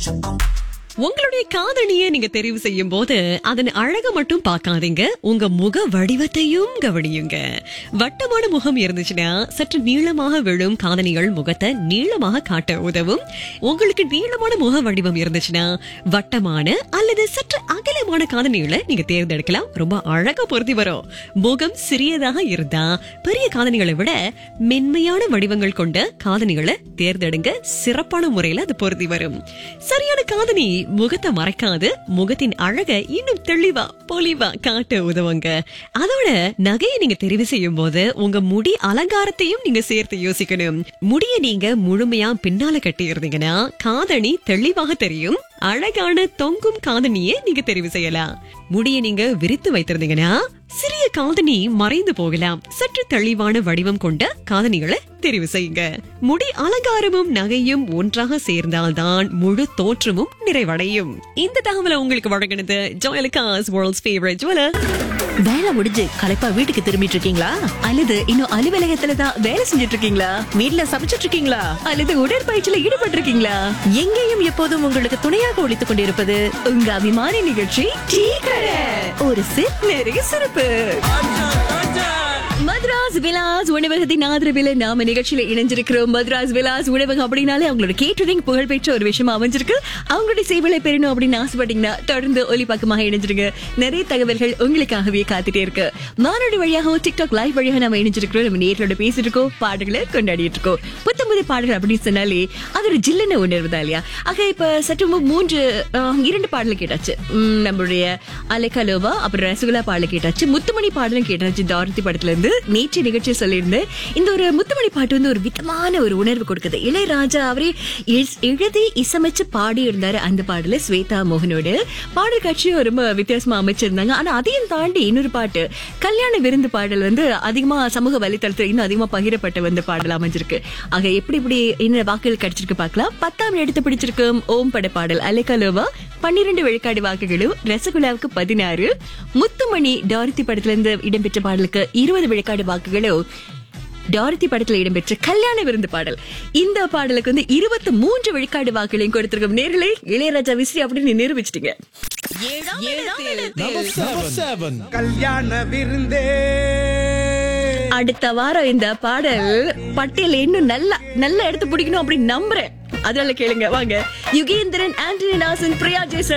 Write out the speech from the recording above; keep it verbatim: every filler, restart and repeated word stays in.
உங்களுடைய காதணியை நீங்க தெரிவு செய்யும் போது அதன் அழக மட்டும் பார்க்காதீங்க, உங்க முக வடிவத்தையும் கவனியுங்க. வட்டமான முகம் இருந்துச்சுன்னா சற்று நீளமாக விழும் காதணிகள் முகத்தை நீளமாக காட்ட உதவும். உங்களுக்கு நீளமான முக வடிவம் இருந்துச்சுன்னா வட்டமான அல்லது சற்று அகலமான காதணிகளை நீங்க தேர்ந்தெடுக்கலாம். ரொம்ப அழகா பொருத்தி வரும். முகம் சிறியதாக இருந்தா பெரிய காதணிகளை விட மென்மையான வடிவங்கள் கொண்ட காதணிகளை தேர்ந்தெடுங்க. சிறப்பான முறையில அது பொருத்தி வரும். சரியான காதணி முகத்தை மறைக்காது, முகத்தின் அழகை இன்னும் தெளிவா பொலிவா காட்ட உதவுங்க. அதோட நகையை நீங்க தெரிவு செய்யும் போது உங்க முடி அலங்காரத்தையும் நீங்க சேர்த்து யோசிக்கணும். முடிய நீங்க முழுமையா பின்னால கட்டி இருந்தீங்கன்னா காதணி தெளிவாக தெரியும். அழகான தொங்கும் காதணியை நீங்க தெரிவு செய்யலாம். முடிய நீங்க விரித்து வைத்திருந்தீங்கன்னா சிறிய காதணி மறைந்து போகலாம். சற்று தெளிவான வடிவம் கொண்ட காதணிகளை தெரிவு செய்யுங்க. முடி அலங்காரமும் நகையும் ஒன்றாக சேர்ந்தால்தான் முழு தோற்றமும் நிறைவடையும். இந்த தகவலை உங்களுக்கு வழங்கினது ஜோயலுக்காஸ் வேர்ல்ட்ஸ் ஃபேவரட் ஜுவலர். வேலை முடிஞ்சு களைப்பா வீட்டுக்கு திரும்பிட்டு இருக்கீங்களா? அல்லது இன்னும் அலுவலகத்துல தான் வேலை செஞ்சுட்டு இருக்கீங்களா? வீட்ல சமைச்சிட்டு இருக்கீங்களா? அல்லது உடற்பயிற்சியில ஈடுபட்டு இருக்கீங்களா? எங்கேயும் எப்போதும் உங்களுக்கு துணையாக ஒழித்துக் கொண்டிருப்பது உங்க அபிமான நிகழ்ச்சி டீ கடை. ஒரு சிப் நிறைய சிறப்பு. மத்ராஸ் விலாஸ் உணவகத்தின் ஆதரவில் நாம நிகழ்ச்சியில இணைஞ்சிருக்கிறோம். மத்ராஸ் விலாஸ் உணவகம் அப்படின்னாலே அவங்களோட கேட்டரிங் புகழ்பெற்ற ஒரு விஷயமா அமைஞ்சிருக்கு. அவங்களுடைய சேவைகளை பெறணும் அப்படின்னு ஆசைப்பட்டீங்கன்னா தொடர்ந்து ஒலிபக்கமாக இணைஞ்சிருங்க. நிறைய தகவல்கள் உங்களுக்காகவே காத்துட்டே இருக்கு. வானொலி வழியாக டிக்டாக் லைவ் வழியாக நம்ம இணைஞ்சிருக்கிறோம். நம்ம நேர்களோட பேசிட்டு இருக்கோம், பாடல்களை கொண்டாடிட்டு இருக்கோம். புத்தம் புதிய பாடல்கள் அப்படின்னு சொன்னாலே அது ஒரு ஜில்லன உணர்வு தான் இல்லையா? ஆக இப்ப சற்று மூன்று இரண்டு பாடலை கேட்டாச்சு. நம்மளுடைய அலைக்கலோவா அப்புறம் ரசகுல்லா பாடலை கேட்டாச்சு. முத்துமணி பாடலும் கேட்டாச்சு. தாரதி படத்துல இருந்து நேற்று நிகழ்ச்சி சொல்லியிருந்தேன். இந்த ஒரு முத்துமணி பாட்டு வந்து ஒரு விதமான ஒரு உணர்வு கொடுக்குது. இளையராஜா அவரே எழுதி இசையமைச்சு பாடி இருந்தாரு. அந்த பாடல ஸ்வேதா மோகனோடு பாடல் காட்சியும் ரொம்ப வித்தியாசமா அமைச்சிருந்தாங்க. ஆனா அதையும் தாண்டி இன்னொரு பாட்டு கல்யாண விருந்து பாடல் வந்து அதிகமா சமூக வலைத்தளத்துல இன்னும் அதிகமா பகிரப்பட்ட வந்து பாடல் அமைஞ்சிருக்கு. ஆக எப்படி இப்படி என்ன வாக்குகள் கிடைச்சிருக்கு பார்க்கலாம். பத்தாம் எடுத்து பிடிச்சிருக்கும் ஓம் பட பாடல் அலைக்கலோவா பன்னிரண்டு விழுக்காடு வாக்குகளும், ரசகுல்லாவுக்கு பதினாறு, முத்துமணி டாரித்தி படத்துல இருந்து இடம்பெற்ற பாடலுக்கு இருபது விழுக்காடு வாக்குகளும், டாரித்தி படத்துல இடம்பெற்ற கல்யாண விருந்து பாடல் இந்த பாடலுக்கு வந்து இருபத்தி மூன்று விழுக்காடு வாக்குகளையும் கொடுத்திருக்கும். நேர்களே, இளையராஜா விஸ்ரீ அப்படின்னு நிரூபிச்சிட்டீங்க. கல்யாண விருந்தே. அடுத்த வாரம் இந்த பாடல் பட்டியல் இன்னும் நல்லா நல்லா எடுத்து பிடிக்கணும் அப்படின்னு நம்புறேன். அதனால கேளுங்க வாங்க. யுகேந்திரன், ஆண்டனி நாசன், பிரியா ஜெயசன்